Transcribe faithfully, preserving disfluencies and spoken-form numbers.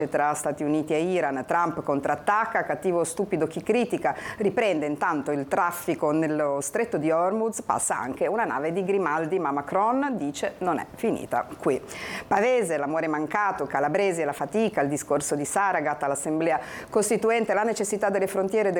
tra Stati Uniti e Iran, Trump contrattacca, cattivo stupido chi critica, riprende intanto il traffico nello stretto di Hormuz, passa anche una nave di Grimaldi, ma Macron dice non è finita qui. Pavese, l'amore mancato, Calabresi e la fatica, il discorso di Saragat all'Assemblea Costituente, la necessità delle frontiere del